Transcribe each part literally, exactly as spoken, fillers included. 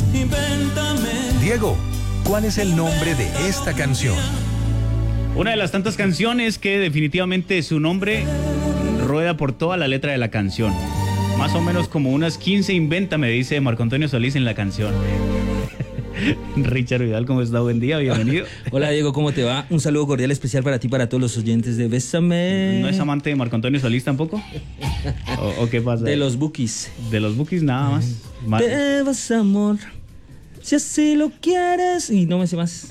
Diego, ¿cuál es el nombre de esta canción? Una de las tantas canciones que definitivamente su nombre rueda por toda la letra de la canción. Más o menos como unas quince invéntame, dice Marco Antonio Solís en la canción. Richard Vidal, ¿cómo está? Buen día, bienvenido. Hola Diego, ¿cómo te va? Un saludo cordial especial para ti, para todos los oyentes de Bésame. ¿No es amante de Marco Antonio Solís tampoco? ¿O, o qué pasa? De los Bukis. De los Bukis nada más. Mar- Te vas, amor, si así lo quieres. Y no me sé más.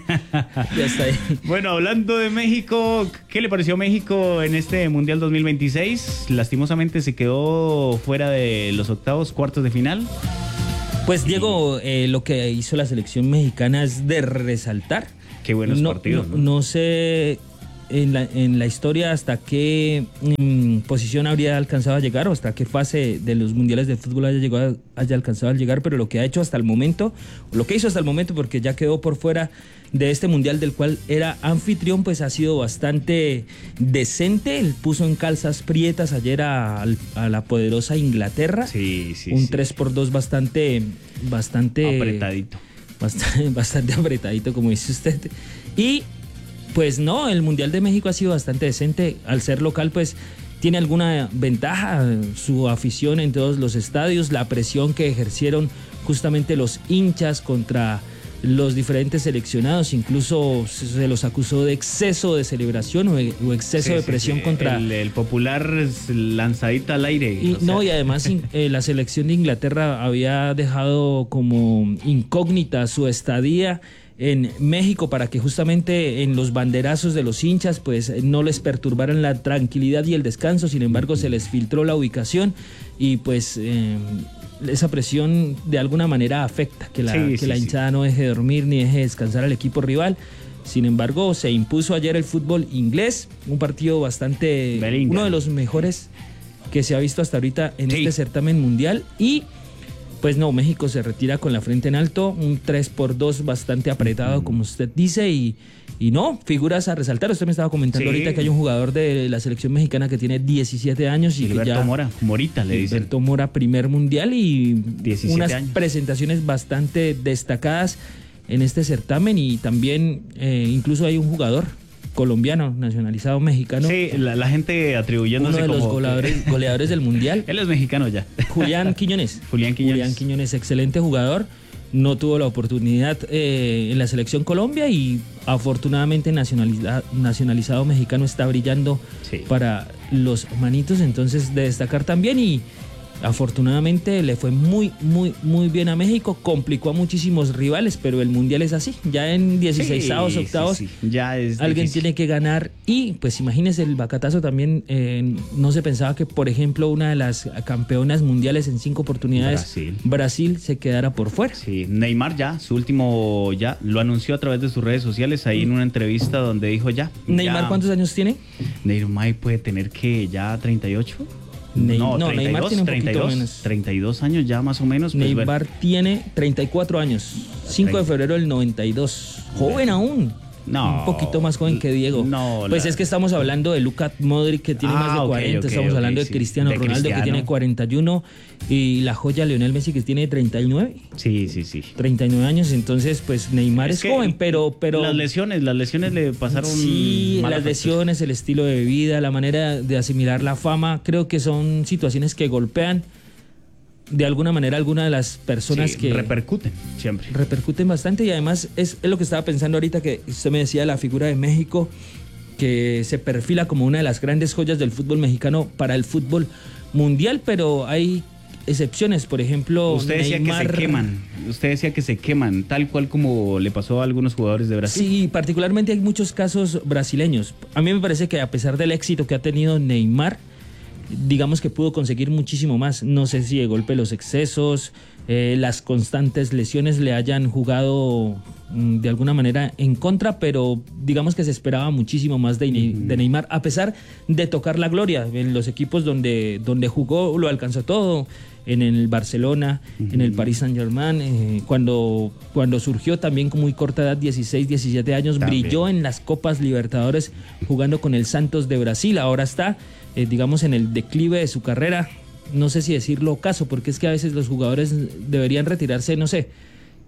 Ya está ahí. Bueno, hablando de México, ¿qué le pareció México en este Mundial dos mil veintiséis? Lastimosamente se quedó fuera de los octavos, cuartos de final. Pues Diego, eh, lo que hizo la selección mexicana es de resaltar. Qué buenos no, partidos. No, ¿no? no sé en la, en la historia hasta qué mm, posición habría alcanzado a llegar o hasta qué fase de los mundiales de fútbol haya, llegado, haya alcanzado a llegar, pero lo que ha hecho hasta el momento, lo que hizo hasta el momento, porque ya quedó por fuera de este mundial del cual era anfitrión, pues ha sido bastante decente. Él puso en calzas prietas ayer a, a la poderosa Inglaterra. Sí, sí, un sí. tres por dos bastante, bastante apretadito. Bastante, bastante apretadito, como dice usted. Y pues no, el Mundial de México ha sido bastante decente. Al ser local, pues tiene alguna ventaja, su afición en todos los estadios, la presión que ejercieron justamente los hinchas contra los diferentes seleccionados, incluso se los acusó de exceso de celebración o, o exceso Sí, de sí, presión sí. contra... El, el popular lanzadita al aire. Y, o sea. No, y además eh, la selección de Inglaterra había dejado como incógnita su estadía en México para que justamente en los banderazos de los hinchas pues no les perturbaran la tranquilidad y el descanso. Sin embargo, se les filtró la ubicación y pues eh, esa presión de alguna manera afecta que la, Sí, que sí, la sí. hinchada no deje dormir ni deje descansar al equipo rival. Sin embargo, se impuso ayer el fútbol inglés, un partido bastante, Bellingham. uno de los mejores que se ha visto hasta ahorita en Sí. este certamen mundial. Y pues no, México se retira con la frente en alto, un tres por dos bastante apretado, como usted dice, y, y no, figuras a resaltar. Usted me estaba comentando Sí. ahorita que hay un jugador de la selección mexicana que tiene diecisiete años y Gilberto que ya... Mora, Morita le dicen. Gilberto Mora, primer mundial, y diecisiete unas años. presentaciones bastante destacadas en este certamen. Y también eh, incluso hay un jugador colombiano, nacionalizado mexicano, Sí, la, la gente atribuyéndose uno de los como... goleadores, goleadores del mundial, Él es mexicano ya. Julián Quiñones. Julián Quiñones. Julián Quiñones, excelente jugador. No tuvo la oportunidad eh, en la selección Colombia y afortunadamente nacionaliza- nacionalizado mexicano está brillando Sí. para los manitos. Entonces, de destacar también, y afortunadamente le fue muy, muy, muy bien a México. Complicó a muchísimos rivales, pero el mundial es así. Ya en dieciseisavos, Sí, octavos, sí, sí. Ya es alguien difícil. tiene que ganar. Y pues imagínese el bacatazo también. Eh, no se pensaba que, por ejemplo, una de las campeonas mundiales en cinco oportunidades, Brasil. Brasil, se quedara por fuera. Sí, Neymar ya, su último ya, lo anunció a través de sus redes sociales, ahí en una entrevista donde dijo ya. Neymar, ya, ¿cuántos años tiene? Neymar puede tener que ya treinta y ocho. Ney- no, no, treinta y Neymar dos, tiene un treinta y poquito dos, menos. treinta y dos años ya más o menos. Pues, Neymar bueno. tiene treinta y cuatro años, cinco de febrero del noventa y dos. Joven aún. No. Un poquito más joven que Diego. No, Pues la- es que estamos hablando de Luka Modric, que tiene Ah, más de ok, cuarenta. ok, Estamos ok, hablando sí. de Cristiano De Ronaldo, Cristiano. que tiene cuarenta y uno. Y la joya Lionel Messi, que tiene treinta y nueve. Sí, sí, sí. treinta y nueve años. Entonces, pues Neymar es, que joven, pero... pero Las lesiones, las lesiones le pasaron... Sí, mala las factura. lesiones, el estilo de vida, la manera de asimilar la fama, creo que son situaciones que golpean de alguna manera a alguna de las personas Sí, que repercuten siempre. repercuten bastante. Y además es, es lo que estaba pensando ahorita, que usted me decía la figura de México, que se perfila como una de las grandes joyas del fútbol mexicano para el fútbol mundial, pero hay excepciones. Por ejemplo, Usted decía Neymar, que se queman, usted decía que se queman, tal cual como le pasó a algunos jugadores de Brasil. Sí, particularmente hay muchos casos brasileños. A mí me parece que a pesar del éxito que ha tenido Neymar, digamos que pudo conseguir muchísimo más. No sé si de golpe los excesos, eh, las constantes lesiones le hayan jugado mm, de alguna manera en contra, pero digamos que se esperaba muchísimo más de, Ne- de Neymar, a pesar de tocar la gloria. En los equipos donde, donde jugó lo alcanzó todo, en el Barcelona, uh-huh. en el Paris Saint-Germain, eh, cuando, cuando surgió también con muy corta edad, dieciséis, diecisiete años, también brilló en las Copas Libertadores jugando con el Santos de Brasil. Ahora está, eh, digamos, en el declive de su carrera. No sé si decirlo ocaso, porque es que a veces los jugadores deberían retirarse, no sé,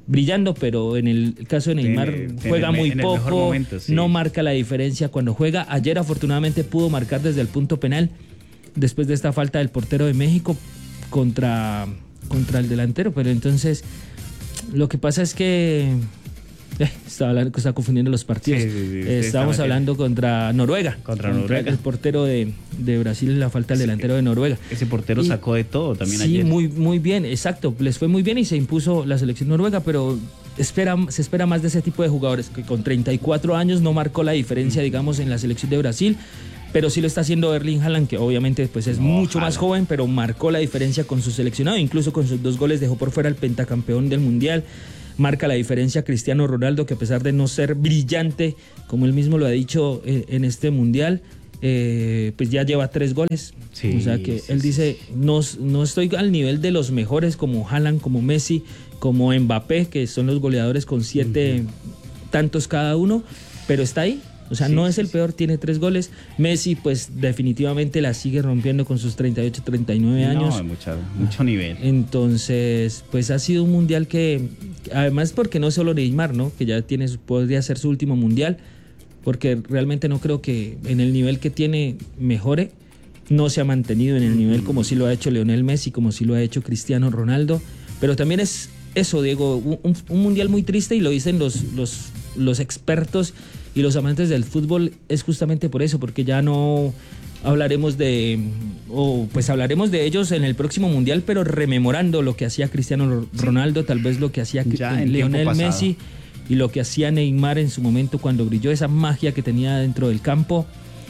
brillando, pero en el caso de Neymar En- en juega el- muy en el mejor poco, momento, sí. no marca la diferencia cuando juega. Ayer afortunadamente pudo marcar desde el punto penal después de esta falta del portero de México contra, contra el delantero, pero entonces lo que pasa es que eh, estaba, hablando, estaba confundiendo los partidos. Sí, sí, sí, Eh, sí, estábamos estaba hablando contra Noruega, Contra Noruega. el portero de, de Brasil, la falta del Sí, delantero de Noruega. Ese portero Y- sacó de todo también sí, ayer. muy, muy bien, exacto. Les fue muy bien y se impuso la selección noruega, pero espera, se espera más de ese tipo de jugadores, que con treinta y cuatro años no marcó la diferencia, digamos, en la selección de Brasil, pero sí lo está haciendo Erling Haaland, que obviamente pues es No, mucho más Haaland. joven, pero marcó la diferencia con su seleccionado, incluso con sus dos goles dejó por fuera al pentacampeón del Mundial. Marca la diferencia Cristiano Ronaldo, que a pesar de no ser brillante, como él mismo lo ha dicho eh, en este Mundial, eh, pues ya lleva tres goles. Sí, o sea que sí, él sí, dice, no, no estoy al nivel de los mejores como Haaland, como Messi, como Mbappé, que son los goleadores con siete tantos cada uno, pero está ahí. O sea, Sí, no es sí, el sí. peor, tiene tres goles. Messi, pues definitivamente la sigue rompiendo con sus treinta y ocho, treinta y nueve años. No, mucho, mucho nivel. Entonces, pues ha sido un mundial que, además porque no solo Neymar, ¿no? Que ya tiene, su- podría ser su último mundial, porque realmente no creo que en el nivel que tiene mejore, no se ha mantenido en el nivel como sí lo ha hecho Lionel Messi, como sí lo ha hecho Cristiano Ronaldo, pero también es eso, Diego, un, un- un mundial muy triste y lo dicen los, los, los expertos y los amantes del fútbol, es justamente por eso, porque ya no hablaremos de, o pues hablaremos de ellos en el próximo mundial, pero rememorando lo que hacía Cristiano Ronaldo, tal vez lo que hacía Ya en Lionel tiempo pasado. Messi y lo que hacía Neymar en su momento cuando brilló, esa magia que tenía dentro del campo,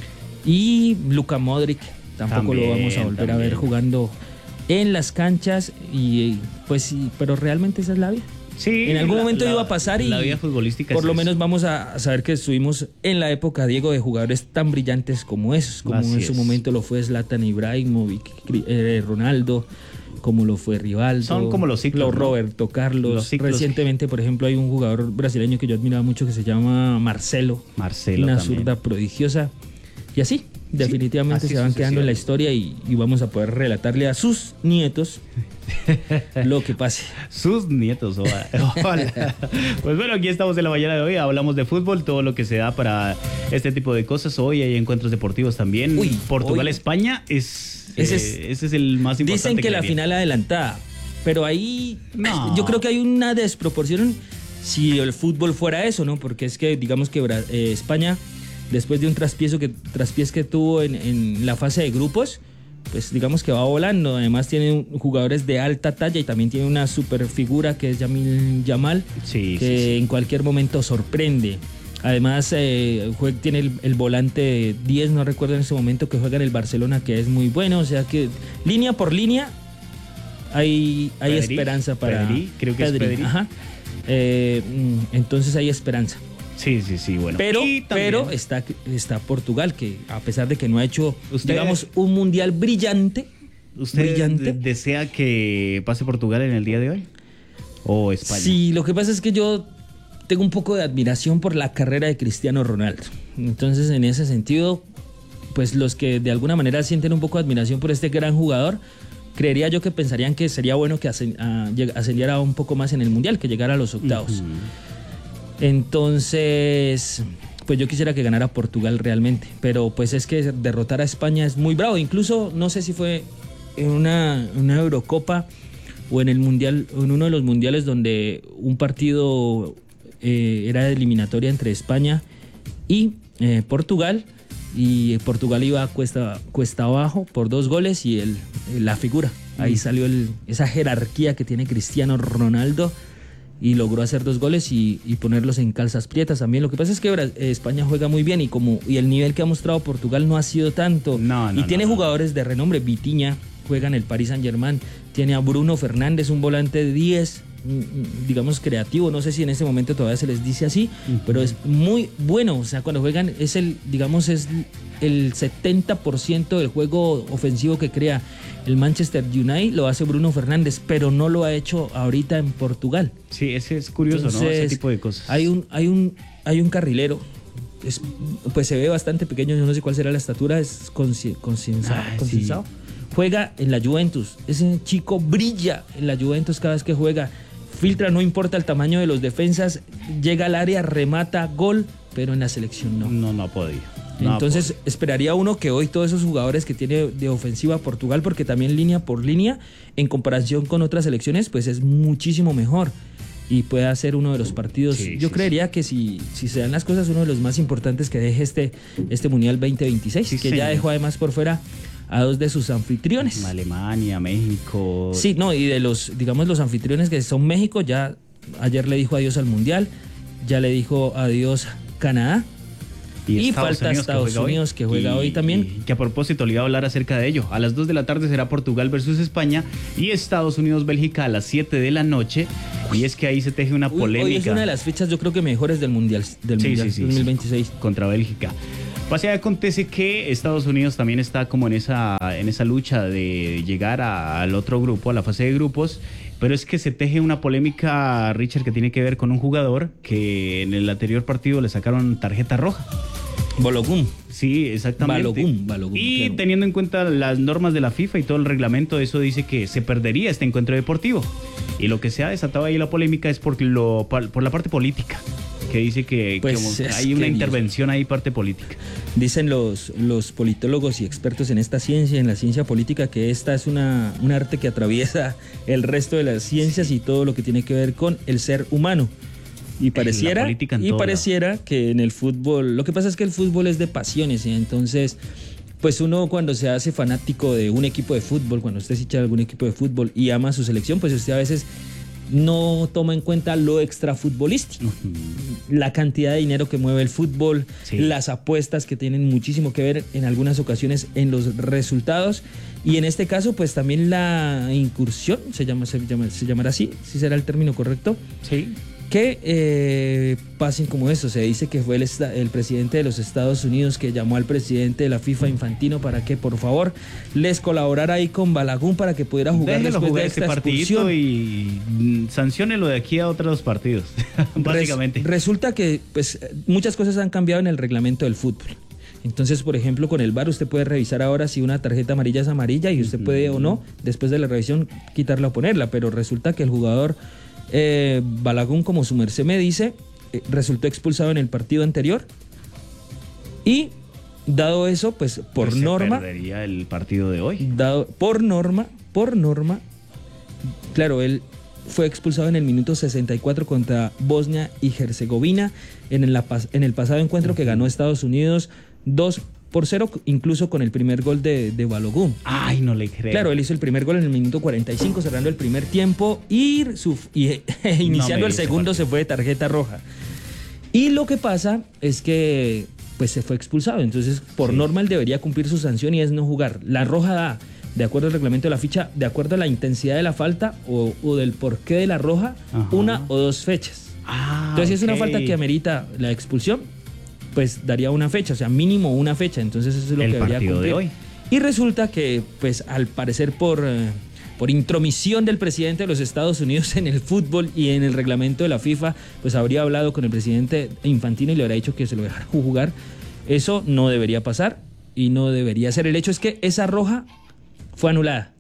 y Luka Modric, tampoco lo También, vamos a volver a ver también. jugando en las canchas, y pues sí, pero realmente esa es la vida. Sí, En algún la- momento la- iba a pasar y la vida futbolística por es lo eso. menos vamos a saber que estuvimos en la época, Diego, de jugadores tan brillantes como esos, como Así en su es. momento lo fue Zlatan Ibrahimovic, Cri- eh, Ronaldo, como lo fue Rivaldo, Son como los ciclos, lo ¿no? Roberto Carlos. Los ciclos Recientemente, por ejemplo, hay un jugador brasileño que yo admiraba mucho que se llama Marcelo, Marcelo una también. zurda prodigiosa, y así. Definitivamente así se van quedando en la sucesivamente. historia y, y vamos a poder relatarle a sus nietos lo que pase. Sus nietos, ojalá. Ojalá. Pues bueno, aquí estamos en la mañana de hoy, hablamos de fútbol, todo lo que se da para este tipo de cosas. Hoy hay encuentros deportivos también. Uy, Portugal-España es, Ese eh, es- ese es el más importante. Dicen que la había. final adelantada, pero ahí No. yo creo que hay una desproporción si el fútbol fuera eso, ¿no? Porque es que digamos que Bra- eh, España, después de un traspiezo que, traspiés que tuvo en, en la fase de grupos, pues digamos que va volando. Además tiene un- jugadores de alta talla y también tiene una super figura que es Yamil Yamal, Sí, que sí, sí. en cualquier momento sorprende. Además, eh, jue- tiene el, el volante diez, no recuerdo en ese momento, que juega en el Barcelona, que es muy bueno. O sea que línea por línea hay, hay Pedri, esperanza para... Pedri, creo que es Pedri. Ajá. Eh, mm, entonces hay esperanza. Sí, sí, sí, bueno. Pero, Y también- pero está, está Portugal, que a pesar de que no ha hecho, Usted- digamos, un mundial brillante, ¿Usted brillante. de- desea que pase Portugal en el día de hoy? ¿O España? Sí, lo que pasa es que yo tengo un poco de admiración por la carrera de Cristiano Ronaldo. Entonces, en ese sentido, pues los que de alguna manera sienten un poco de admiración por este gran jugador, creería yo que pensarían que sería bueno que ascen- a- lleg- ascendiera un poco más en el mundial, que llegara a los octavos. Entonces, pues yo quisiera que ganara Portugal realmente, pero pues es que derrotar a España es muy bravo. Incluso no sé si fue en una, una Eurocopa o en el mundial, en uno de los mundiales donde un partido eh, era de eliminatoria entre España y eh, Portugal, y Portugal iba cuesta, cuesta abajo por dos goles y el, la figura. Ahí salió el, esa jerarquía que tiene Cristiano Ronaldo y logró hacer dos goles y, y ponerlos en calzas prietas también. Lo que pasa es que Bra- eh, España juega muy bien y como y el nivel que ha mostrado Portugal no ha sido tanto. No, no, y tiene no, no. jugadores de renombre. Vitinha juega en el Paris Saint-Germain. Tiene a Bruno Fernández, un volante de diez, mm, mm, digamos creativo. No sé si en ese momento todavía se les dice así, pero es muy bueno. O sea, cuando juegan es el, digamos, es el setenta por ciento del juego ofensivo que crea el Manchester United lo hace Bruno Fernández, pero no lo ha hecho ahorita en Portugal. Sí, ese es curioso, ¿no? Ese Entonces, tipo de cosas. Hay un, hay un, hay un carrilero, es- pues se ve bastante pequeño, yo no sé cuál será la estatura, es Conci- Concienzao, Ah, Concienzao. Juega en la Juventus, ese chico brilla en la Juventus cada vez que juega, filtra, no importa el tamaño de los defensas, llega al área, remata, gol, pero en la selección no. No, no ha podido. No Entonces ha podido. esperaría uno que hoy todos esos jugadores que tiene de ofensiva Portugal, porque también línea por línea, en comparación con otras selecciones, pues es muchísimo mejor y puede hacer uno de los partidos. Sí, Yo sí, creería sí. que si, si se dan las cosas, uno de los más importantes que deje este, este Mundial veinte veintiséis, Sí, que señor. ya dejó además por fuera a dos de sus anfitriones. Alemania, México. Sí, no, y de los, digamos, los anfitriones que son México, ya ayer le dijo adiós al Mundial, ya le dijo adiós Canadá. Y falta Estados Unidos, que juega hoy también. Y que a propósito le iba a hablar acerca de ello. A las dos de la tarde será Portugal versus España y Estados Unidos-Bélgica a las siete de la noche. Y es que ahí se teje una Uy, polémica. Hoy es una de las fechas, yo creo que mejores del Mundial, del Sí, mundial sí, sí, dos mil veintiséis. sí, contra Bélgica. Pasa y acontece que Estados Unidos también está como en esa, en esa lucha de llegar a- al otro grupo, a la fase de grupos, pero es que se teje una polémica, Richard, que tiene que ver con un jugador que en el anterior partido le sacaron tarjeta roja. Bologún. Sí, exactamente. Balogun, Balogun, y claro. teniendo en cuenta las normas de la FIFA y todo el reglamento, eso dice que se perdería este encuentro deportivo. Y lo que se ha desatado ahí la polémica es por, lo, por la parte política, que dice que, Pues como es hay una que intervención ahí, parte política. Dicen los, los politólogos y expertos en esta ciencia, en la ciencia política, que esta es una, un arte que atraviesa el resto de las ciencias y todo lo que tiene que ver con el ser humano. Y pareciera, política en y todo pareciera que en el fútbol, lo que pasa es que el fútbol es de pasiones, y entonces, pues uno cuando se hace fanático de un equipo de fútbol, cuando usted es hincha de algún equipo de fútbol y ama su selección, pues usted a veces no toma en cuenta lo extrafutbolístico, la cantidad de dinero que mueve el fútbol, Sí. las apuestas que tienen muchísimo que ver en algunas ocasiones en los resultados, y en este caso pues también la incursión, se llama, se llama, se llamará así, si será el término correcto, Sí. que eh, pasen como eso. Se dice que fue el, esta- el presidente de los Estados Unidos que llamó al presidente de la FIFA, Infantino, para que por favor les colaborara ahí con Balogun para que pudiera jugar Déjelo después jugar de este esta partidito expulsión. y mm, sanciónelo de aquí a otros partidos, básicamente. Res- resulta que pues muchas cosas han cambiado en el reglamento del fútbol. Entonces, por ejemplo, con el V A R usted puede revisar ahora si una tarjeta amarilla es amarilla y usted puede o no, después de la revisión, quitarla o ponerla. Pero resulta que el jugador eh, Balogun, como su merced me dice, eh, resultó expulsado en el partido anterior. Y dado eso, pues por Pues se norma, perdería el partido de hoy. dado por norma, por norma, claro, él fue expulsado en el minuto sesenta y cuatro contra Bosnia y Herzegovina en el, la pas- en el pasado encuentro que ganó Estados Unidos dos por cero, incluso con el primer gol de, de Balogun. Ay, no le creo. Claro, él hizo el primer gol en el minuto cuarenta y cinco, cerrando el primer tiempo, y, su, y iniciando el dice, segundo se fue de tarjeta roja. Y lo que pasa es que pues se fue expulsado, entonces por Sí. norma él debería cumplir su sanción y es no jugar. La roja da, de acuerdo al reglamento de la ficha, de acuerdo a la intensidad de la falta o, o del porqué de la roja, Ajá. una o dos fechas. Ah, Entonces si es una ok. falta que amerita la expulsión, pues daría una fecha, o sea, mínimo una fecha, entonces eso es lo El que debería partido cumplir. de hoy. Y resulta que, pues al parecer por, eh, por intromisión del presidente de los Estados Unidos en el fútbol y en el reglamento de la FIFA, pues habría hablado con el presidente Infantino y le habría dicho que se lo dejara jugar. Eso no debería pasar y no debería ser. El hecho es que esa roja fue anulada.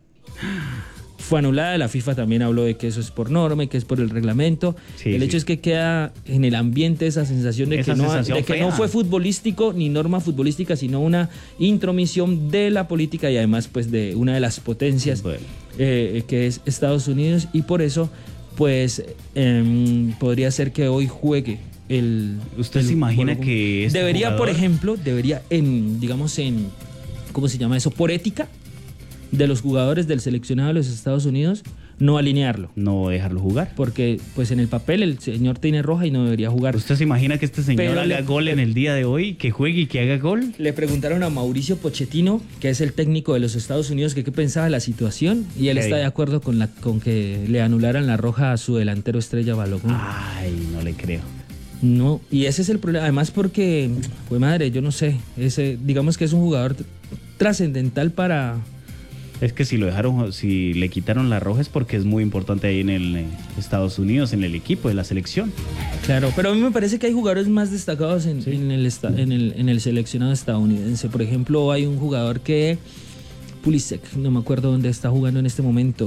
Fue anulada, la FIFA también habló de que eso es por norma y que es por el reglamento. Sí, el sí. hecho es que queda en el ambiente esa sensación de Esa que, no, sensación de que fea. no fue futbolístico ni norma futbolística, sino una intromisión de la política y además pues de una de las potencias Bueno. eh, que es Estados Unidos, y por eso pues em, podría ser que hoy juegue el... ¿Usted el se imagina Balogun. que este debería, por jugador- ejemplo, debería en, digamos en, ¿cómo se llama eso? Por ética de los jugadores del seleccionado de los Estados Unidos, no alinearlo. No dejarlo jugar. Porque pues en el papel el señor tiene roja y no debería jugar. ¿Usted se imagina que este señor Pero haga le- gol en el día de hoy, que juegue y que haga gol? Le preguntaron a Mauricio Pochettino, que es el técnico de los Estados Unidos, que qué pensaba de la situación, y él ¿Qué está dijo? de acuerdo con, la, con que le anularan la roja a su delantero estrella Balogun. Ay, no le creo. No, y ese es el problema, además porque, pues madre, yo no sé, ese, digamos que es un jugador tr- trascendental para... Es que si lo dejaron, si le quitaron la roja es porque es muy importante ahí en el eh, Estados Unidos, en el equipo de la selección. Claro, pero a mí me parece que hay jugadores más destacados en, en el, esta- en, el, en el seleccionado estadounidense. Por ejemplo, hay un jugador que, Pulisic, no me acuerdo dónde está jugando en este momento,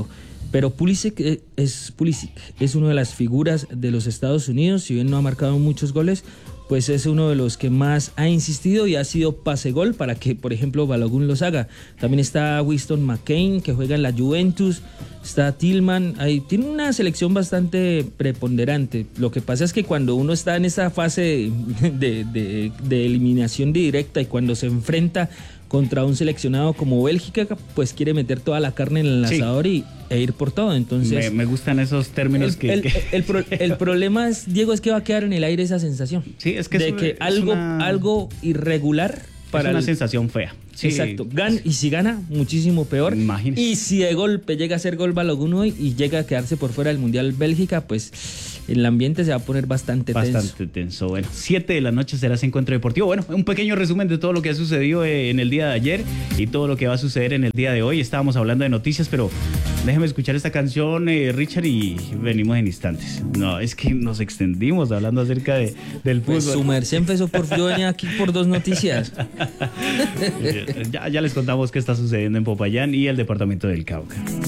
Pero Pulisic eh, es, Pulisic es una de las figuras de los Estados Unidos, si bien no ha marcado muchos goles, pues es uno de los que más ha insistido y ha sido pase-gol para que, por ejemplo, Balogun los haga. También está Winston McCain, que juega en la Juventus, está Tillman, ahí tiene una selección bastante preponderante. Lo que pasa es que cuando uno está en esa fase de, de, de eliminación directa y cuando se enfrenta contra un seleccionado como Bélgica, pues quiere meter toda la carne en el asador sí. y, e ir por todo. Entonces me, me gustan esos términos el, que... El, que... el, pro, el problema es, Diego, es que va a quedar en el aire esa sensación. Sí, es que de es, que es algo, una... algo irregular para es una el... sensación fea. Sí. Exacto. Gan, y si gana, muchísimo peor. Imagínese. Y si de golpe llega a ser gol Balogun hoy y llega a quedarse por fuera del Mundial Bélgica, pues el ambiente se va a poner bastante tenso. Bastante tenso. Bueno, siete de la noche será ese encuentro deportivo. Bueno, un pequeño resumen de todo lo que ha sucedido en el día de ayer y todo lo que va a suceder en el día de hoy. Estábamos hablando de noticias, pero déjeme escuchar esta canción, eh, Richard, y venimos en instantes. No, es que nos extendimos hablando acerca de, del fútbol. Pues su merced empezó por... Yo venía aquí por dos noticias. ya, ya les contamos qué está sucediendo en Popayán y el departamento del Cauca.